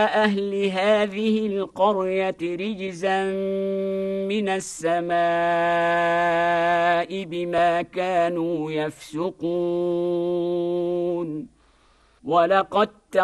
أهل هذه القرية رجزا من السماء بما كانوا يفسقون ولقد